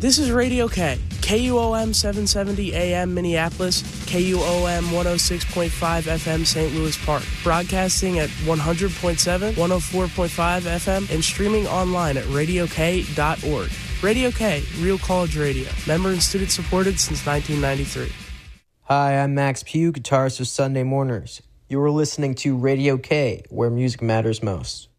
This is Radio K, KUOM 770 AM Minneapolis, KUOM 106.5 FM St. Louis Park, broadcasting at 100.7, 104.5 FM, and streaming online at radiok.org. Radio K, Real College Radio, member and student supported since 1993. Hi, I'm Max Pugh, guitarist of Sunday Mornings. You are listening to Radio K, where music matters most.